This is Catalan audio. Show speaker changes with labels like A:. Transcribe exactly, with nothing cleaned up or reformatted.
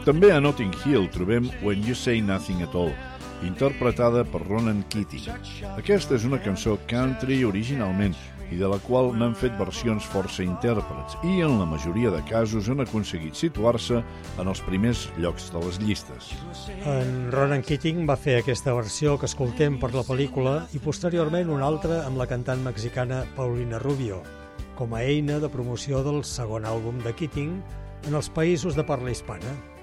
A: També a Notting Hill trobem When You Say Nothing at All, interpretada per Ronan Keating. Aquesta és una cançó country originalment i de la qual n'han fet versions força intèrprets i en la majoria de casos han aconseguit situar-se en els primers llocs de les llistes.
B: En Ronan Keating va fer aquesta versió que escoltem per la pel·lícula i posteriorment una altra amb la cantant mexicana Paulina Rubio, com a eina de promoció del segon àlbum de Keating en els països de parla hispana.